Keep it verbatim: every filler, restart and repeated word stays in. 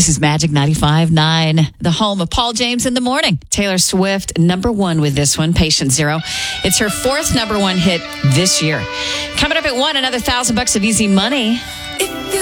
This is Magic ninety-five point nine, the home of Paul James in the morning. Taylor Swift, number one with this one, Patient Zero. It's her fourth number one hit this year. Coming up at one, another thousand bucks of easy money.